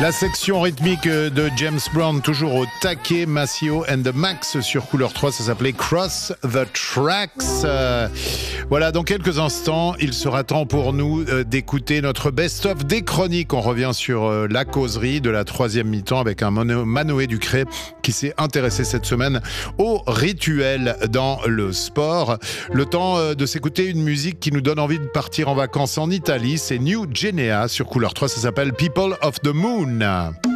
La section rythmique de James Brown, toujours au taquet, Maceo and the Max sur Couleur 3, ça s'appelait Cross the Tracks. Voilà, dans quelques instants, il sera temps pour nous d'écouter notre best-of des chroniques. On revient sur la causerie de la troisième mi-temps avec un Manoé Ducré qui s'est intéressé cette semaine au rituel dans le sport. Le temps de s'écouter une musique qui nous donne envie de partir en vacances en Italie, c'est New Genea sur Couleur 3, ça s'appelle People of the Moon.